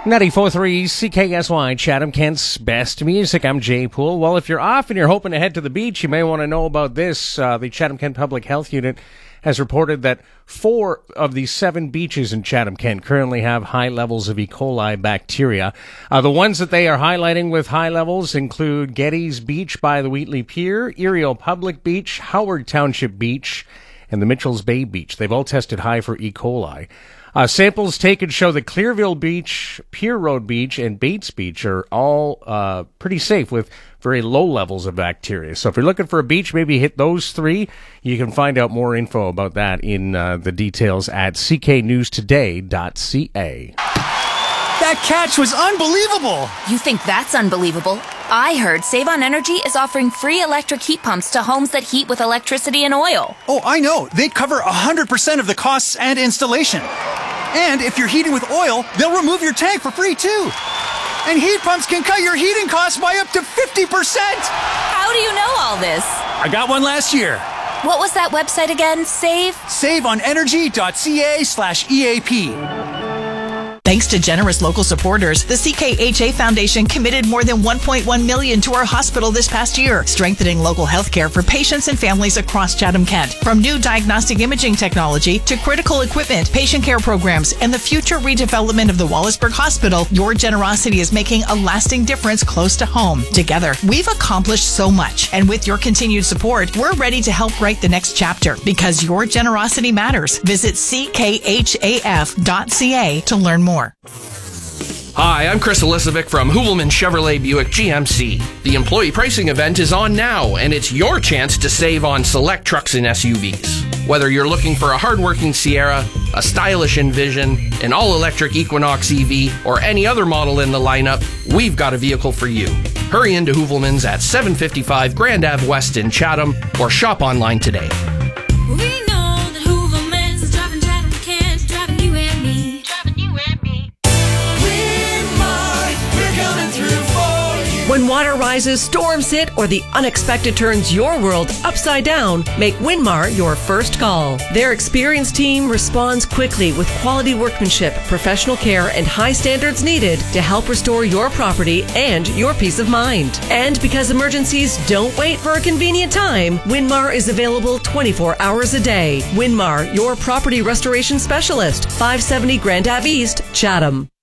94.3 CKSY, Chatham, Kent's best music. I'm Jay Poole. Well, if you're off and you're hoping to head to the beach, you may want to know about this. The Chatham Kent Public Health Unit has reported that 4 of the 7 beaches in Chatham Kent currently have high levels of E. coli bacteria. The ones that they are highlighting with high levels include Geddes Beach by the Wheatley Pier, Erio Public Beach, Howard Township Beach, and the Mitchells Bay Beach. They've all tested high for E. coli. Samples taken show that Clearville Beach, Pier Road Beach, and Bates Beach are all pretty safe with very low levels of bacteria. So if you're looking for a beach, maybe hit those 3. You can find out more info about that in the details at cknewstoday.ca. That catch was unbelievable! You think that's unbelievable? I heard Save on Energy is offering free electric heat pumps to homes that heat with electricity and oil. Oh, I know. They cover 100% of the costs and installation. And if you're heating with oil, they'll remove your tank for free, too. And heat pumps can cut your heating costs by up to 50%! How do you know all this? I got one last year. What was that website again? SaveOnEnergy.ca/EAP. Thanks to generous local supporters, the CKHA Foundation committed more than $1.1 million to our hospital this past year, strengthening local health care for patients and families across Chatham Kent. From new diagnostic imaging technology to critical equipment, patient care programs, and the future redevelopment of the Wallaceburg Hospital, your generosity is making a lasting difference close to home. Together, we've accomplished so much, and with your continued support, we're ready to help write the next chapter, because your generosity matters. Visit ckhaf.ca to learn more. Hi, I'm Chris Elisovic from Hoovelman Chevrolet Buick GMC. The employee pricing event is on now, and it's your chance to save on select trucks and SUVs. Whether you're looking for a hardworking Sierra, a stylish Envision, an all-electric Equinox EV, or any other model in the lineup, we've got a vehicle for you. Hurry into Hoovelman's at 755 Grand Ave West in Chatham, or shop online today. We know that Hoovelman's is driving Chatham Kent, driving you and me, driving you and me. We're coming through for you. When water rises, storms hit, or the unexpected turns your world upside down, make Winmar your first call. Their experienced team responds quickly with quality workmanship, professional care, and high standards needed to help restore your property and your peace of mind. And because emergencies don't wait for a convenient time, Winmar is available 24 hours a day. Winmar, your property restoration specialist, 570 Grand Ave East, Chatham.